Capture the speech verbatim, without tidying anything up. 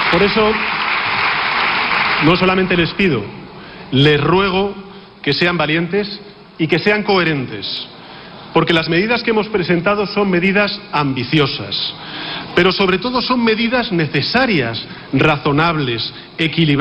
Por eso, no solamente les pido, les ruego que sean valientes y que sean coherentes, porque las medidas que hemos presentado son medidas ambiciosas, pero sobre todo son medidas necesarias, razonables, equilibradas.